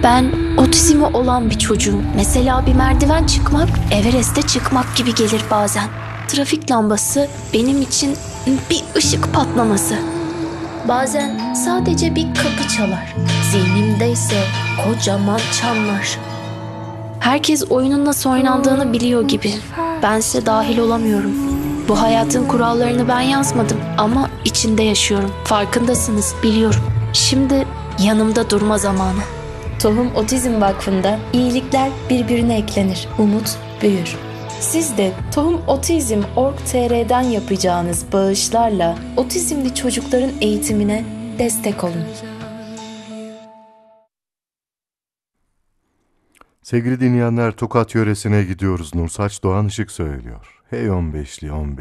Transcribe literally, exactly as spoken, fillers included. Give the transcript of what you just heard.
Ben otizmi olan bir çocuğum. Mesela bir merdiven çıkmak, Everest'e çıkmak gibi gelir bazen. Trafik lambası benim için bir ışık patlaması. Bazen sadece bir kapı çalar. Zihnimde ise kocaman çanlar. Herkes oyunun nasıl oynandığını biliyor gibi. Bense dahil olamıyorum. Bu hayatın kurallarını ben yazmadım ama içinde yaşıyorum. Farkındasınız, biliyorum. Şimdi yanımda durma zamanı. Tohum Otizm Vakfı'nda iyilikler birbirine eklenir, umut büyür. Siz de tohum otizm nokta org nokta tr'den yapacağınız bağışlarla otizmli çocukların eğitimine destek olun. Sevgili dinleyenler, Tokat yöresine gidiyoruz. Nursaç Doğan Işık söylüyor. Hey on beşli on beş.